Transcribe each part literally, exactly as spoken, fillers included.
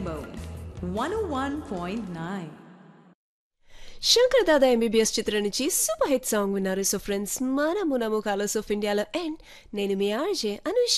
Rainbow one oh one point nine. Shankar Dada MBBS చిత్రం నుంచి super hit song విన్నారు. So friends, మనము నము కాలర్స్ ఆఫ్ ఇండియాలో అండ్ నేను మీ ఆర్జే అనుష.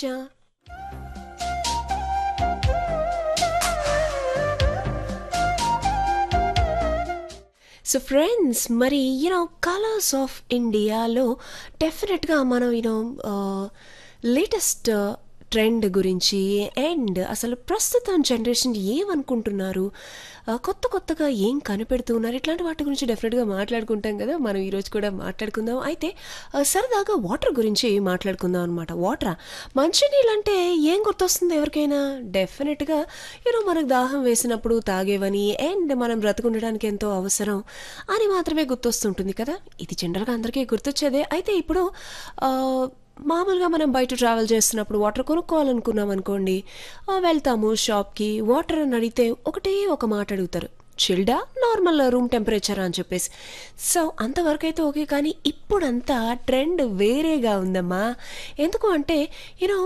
సో ఫ్రెండ్స్, మరి యూనో కలర్స్ ఆఫ్ ఇండియాలో డెఫినెట్గా మనం యూనో లేటెస్ట్ ట్రెండ్ గురించి అండ్ అసలు ప్రస్తుతం జనరేషన్ ఏమనుకుంటున్నారు, కొత్త కొత్తగా ఏం కనిపెడుతున్నారు, ఇట్లాంటి వాటి గురించి డెఫినెట్గా మాట్లాడుకుంటాం కదా. మనం ఈరోజు కూడా మాట్లాడుకుందాం. అయితే సరదాగా వాటర్ గురించి మాట్లాడుకుందాం అనమాట. వాటరా, మంచినీళ్ళు అంటే ఏం గుర్తొస్తుంది ఎవరికైనా? డెఫినెట్గా యూనో మనకు దాహం వేసినప్పుడు తాగేవని అండ్ మనం బ్రతుకుండడానికి ఎంతో అవసరం అని మాత్రమే గుర్తొస్తుంటుంది కదా. ఇది జనరల్గా అందరికీ గుర్తొచ్చేదే. అయితే ఇప్పుడు మామూలుగా మనం బయట ట్రావెల్ చేస్తున్నప్పుడు వాటర్ కొనుక్కోవాలనుకున్నాం అనుకోండి, వెళ్తాము షాప్కి. వాటర్ అని అడిగితే ఒకటే ఒక మాట అడుగుతారు, చిల్డా, నార్మల్ రూమ్ టెంపరేచర్ అని చెప్పేసి. సో అంతవరకు అయితే ఓకే. కానీ ఇప్పుడంతా ట్రెండ్ వేరేగా ఉందమ్మా. ఎందుకు అంటే యూనో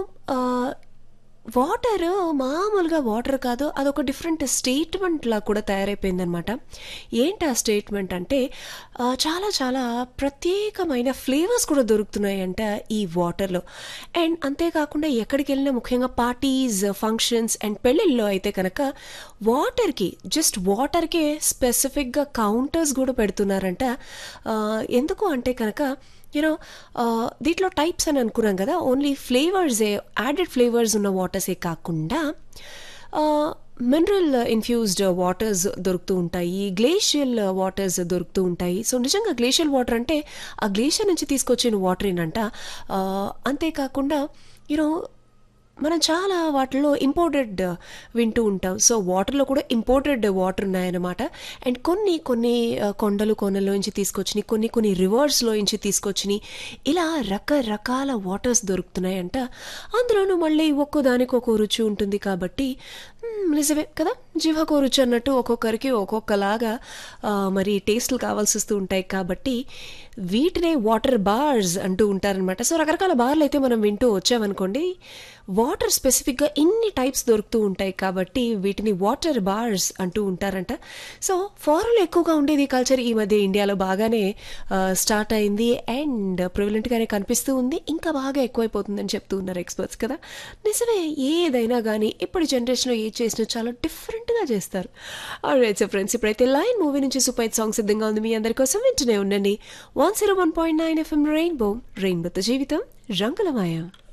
వాటర్ మామూలుగా వాటర్ కాదు, అదొక డిఫరెంట్ స్టేట్మెంట్లా కూడా తయారైపోయిందనమాట. ఏంటి ఆ స్టేట్మెంట్ అంటే చాలా చాలా ప్రత్యేకమైన ఫ్లేవర్స్ కూడా దొరుకుతున్నాయంట ఈ వాటర్లో. అండ్ అంతేకాకుండా ఎక్కడికి వెళ్ళినా, ముఖ్యంగా పార్టీస్, ఫంక్షన్స్ అండ్ పెళ్ళిళ్ళలో అయితే కనుక వాటర్కి, జస్ట్ వాటర్కే స్పెసిఫిక్గా కౌంటర్స్ కూడా పెడుతున్నారంట. ఎందుకు అంటే కనుక యూనో దీంట్లో టైప్స్ అని అనుకున్నాం కదా, ఓన్లీ ఫ్లేవర్సే, యాడెడ్ ఫ్లేవర్స్ ఉన్న వాటర్సే కాకుండా మినరల్ ఇన్ఫ్యూజ్డ్ వాటర్స్ దొరుకుతూ ఉంటాయి, గ్లేషియల్ వాటర్స్ దొరుకుతూ ఉంటాయి. సో నిజంగా గ్లేషియల్ వాటర్ అంటే ఆ గ్లేషియర్ నుంచి తీసుకొచ్చిన వాటర్ ఏంటంట. అంతేకాకుండా యూనో మనం చాలా వాటిల్లో ఇంపోర్టెడ్ వింటూ ఉంటాం. సో వాటర్లో కూడా ఇంపోర్టెడ్ వాటర్ ఉన్నాయన్నమాట. అండ్ కొన్ని కొన్ని కొండలు కొండలోంచి తీసుకొచ్చినాయి, కొన్ని కొన్ని రివర్స్లో నుంచి తీసుకొచ్చినాయి, ఇలా రకరకాల వాటర్స్ దొరుకుతున్నాయంట. అందులోనూ మళ్ళీ ఒక్కో దానికి ఒక్కో రుచి ఉంటుంది కాబట్టి నిజమే కదా, జీవకో రుచి అన్నట్టు ఒక్కొక్కరికి ఒక్కొక్కలాగా మరి టేస్ట్లు కావాల్సి వస్తూ ఉంటాయి. కాబట్టి వీటినే వాటర్ బార్స్ అంటూ ఉంటారనమాట. సో రకరకాల బార్లు అయితే మనం వింటూ వచ్చామనుకోండి, వాటర్ స్పెసిఫిక్గా ఇన్ని టైప్స్ దొరుకుతూ ఉంటాయి కాబట్టి వీటిని వాటర్ బార్స్ అంటూ ఉంటారంట. సో ఫారెన్లో ఎక్కువగా ఉండేది కల్చర్ ఈ మధ్య ఇండియాలో బాగానే స్టార్ట్ అయింది అండ్ ప్రివలెంట్గానే కనిపిస్తూ ఉంది. ఇంకా బాగా ఎక్కువైపోతుందని చెప్తూ ఉన్నారు ఎక్స్పర్ట్స్ కదా. నిజమే, ఏదైనా కానీ ఇప్పుడు జనరేషన్లో ఏది చేసినా చాలా డిఫరెంట్గా చేస్తారు. ఆల్రైట్ సో ఫ్రెండ్స్, ఇప్పుడైతే లైన్ మూవీ నుంచి సూపర్ హిట్ సాంగ్ సిద్ధంగా ఉంది మీ అందరి కోసం. వింటూనే ఉండండి one zero one point nine FM rainbow, రెయిన్బోతో జీవితం రంగులమయం.